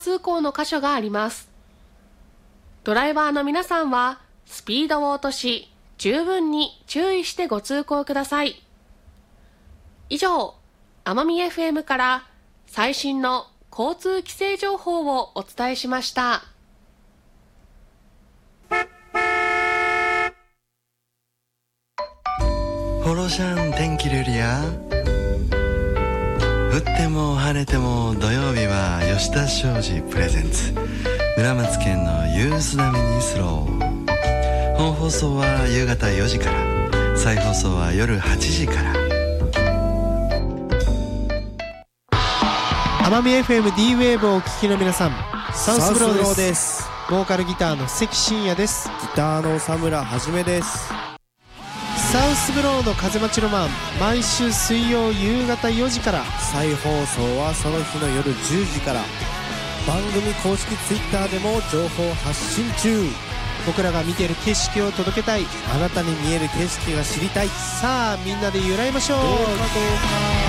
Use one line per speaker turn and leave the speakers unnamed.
通行の箇所があります。ドライバーの皆さんはスピードを落とし、十分に注意してご通行ください。以上、奄美 FM から最新の交通規制情報をお伝えしました。
ホロシャン天気ルリア。降っても晴れても土曜日は吉田商事プレゼンツ村松県のユースダミニスロー。本放送は夕方4時から、再放送は夜8時から。
奄美 FM D ウェーブをお聞きの皆さん、サウスブローです。ボーカルギターの関真也です。
ギターの佐村はじめです。
サウスブローの風待ちロマン、毎週水曜夕方4時から、
再放送はその日の夜10時から。番組公式ツイッターでも情報発信中。
僕らが見ている景色を届けたい、
あなたに見える景色が知りたい。
さあみんなで揺らいましょう。
どうかどうか。